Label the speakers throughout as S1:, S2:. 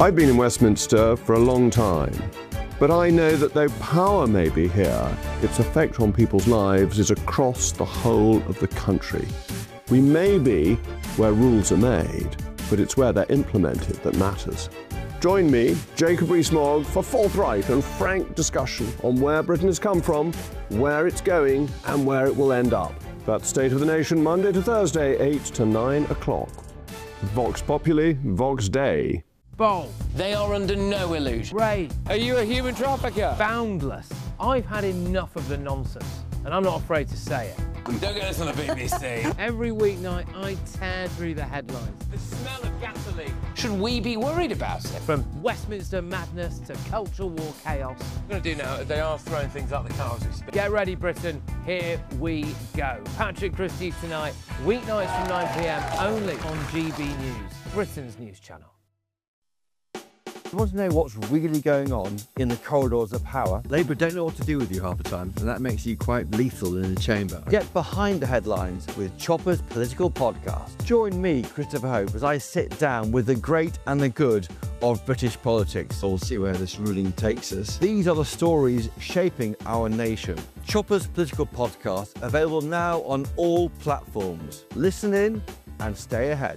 S1: I've been in Westminster for a long time, but I know that though power may be here, its effect on people's lives is across the whole of the country. We may be where rules are made, but it's where they're implemented that matters. Join me, Jacob Rees-Mogg, for forthright and frank discussion on where Britain has come from, where it's going, and where it will end up. That's State of the Nation, Monday to Thursday, 8 to 9 o'clock. Vox Populi, Vox Dei.
S2: Bold.
S3: They are under no illusion.
S2: Ray.
S3: Are you a human trafficker?
S2: Boundless. I've had enough of the nonsense, and I'm not afraid to say it.
S3: Don't get this on the BBC.
S2: Every weeknight, I tear through the headlines.
S3: The smell of gasoline. Should we be worried about it?
S2: From Westminster madness to culture war chaos.
S3: What I'm going to do now, they are throwing things out the car as we speak.
S2: Get ready, Britain. Here we go. Patrick Christie tonight, weeknights from 9 p.m, only on GB News, Britain's news channel.
S4: You want to know what's really going on in the corridors of power? Labour don't know what to do with you half the time, and that makes you quite lethal in the chamber. Get behind the headlines with Chopper's Political Podcast. Join me, Christopher Hope, as I sit down with the great and the good of British politics. We'll see where this ruling takes us. These are the stories shaping our nation. Chopper's Political Podcast, available now on all platforms. Listen in and stay ahead.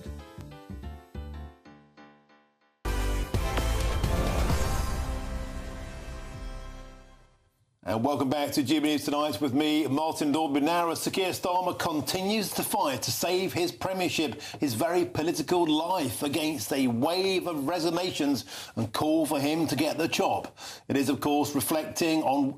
S5: And welcome back to GB News Tonight with me, Martin Daubin. Now, as Sir Keir Starmer continues to fight to save his premiership, his very political life, against a wave of resignations and call for him to get the chop. It is, of course, worth reflecting on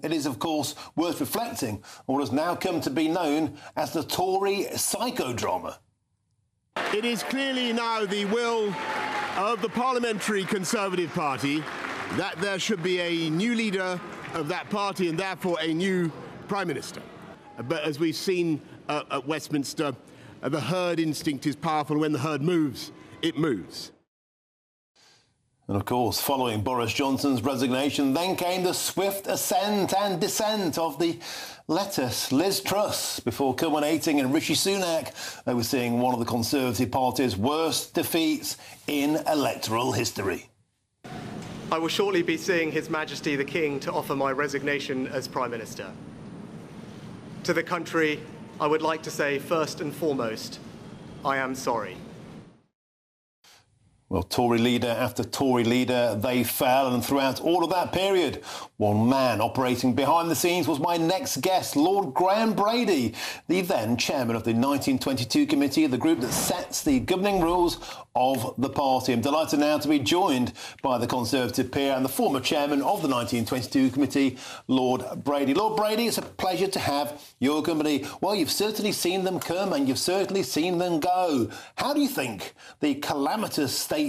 S5: what has now come to be known as the Tory psychodrama.
S6: It is clearly now the will of the Parliamentary Conservative Party that there should be a new leader of that party and therefore a new Prime Minister. But as we've seen at Westminster, the herd instinct is powerful. When the herd moves, it moves.
S5: And of course, following Boris Johnson's resignation, then came the swift ascent and descent of the lettuce Liz Truss, before culminating in Rishi Sunak overseeing one of the Conservative Party's worst defeats in electoral history.
S7: I will shortly be seeing His Majesty the King to offer my resignation as Prime Minister. To the country, I would like to say first and foremost, I am sorry.
S5: Well, Tory leader after Tory leader, they fell, and throughout all of that period, one man operating behind the scenes was my next guest, Lord Graham Brady, the then chairman of the 1922 committee, the group that sets the governing rules of the party. I'm delighted now to be joined by the Conservative peer and the former chairman of the 1922 committee, Lord Brady. Lord Brady, it's a pleasure to have your company. Well, you've certainly seen them come and you've certainly seen them go. How do you think the calamitous state